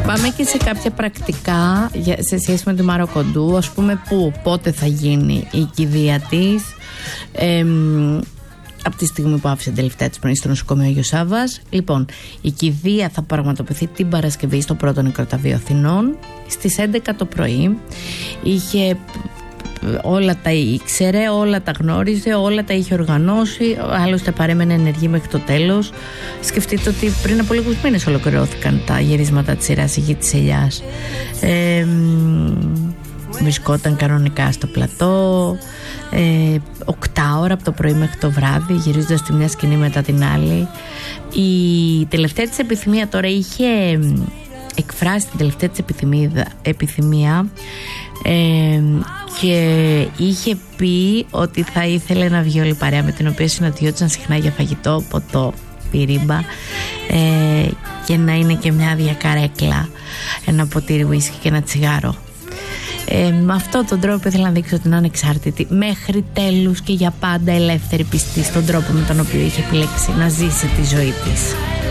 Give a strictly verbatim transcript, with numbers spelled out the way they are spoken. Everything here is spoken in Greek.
Πάμε και σε κάποια πρακτικά σε σχέση με τη Μάρο Κοντού, ας πούμε πού, πότε θα γίνει η κηδεία της. Ε, από τη στιγμή που άφησε την τελευταία της πνοή στο νοσοκομείο Άγιος Σάββας. Λοιπόν, η κηδεία θα πραγματοποιηθεί την Παρασκευή στο πρώτο νεκροταφείο Αθηνών στις έντεκα το πρωί. Είχε όλα τα ήξερε, όλα τα γνώριζε, όλα τα είχε οργανώσει, άλλωστε παρέμενε ενεργή μέχρι το τέλος. Σκεφτείτε ότι πριν από λίγους μήνες ολοκληρώθηκαν τα γυρίσματα της σειράς «Η Γη της Ελιάς». Ε, βρισκόταν κανονικά στο πλατό, ε, οκτά ώρα από το πρωί μέχρι το βράδυ, γυρίζοντας τη μια σκηνή μετά την άλλη. Η τελευταία της επιθυμία τώρα είχε εκφράσει την τελευταία της επιθυμία ε, και είχε πει ότι θα ήθελε να βγει όλη η παρέα με την οποία συναντιόταν συχνά για φαγητό, ποτό, πυρίμπα ε, και να είναι και μια άδεια καρέκλα, ένα ποτήρι ουίσκι και ένα τσιγάρο. Ε, με αυτόν τον τρόπο ήθελα να δείξω ότι είναι ανεξάρτητη μέχρι τέλους και για πάντα ελεύθερη πιστή στον τρόπο με τον οποίο είχε επιλέξει να ζήσει τη ζωή της.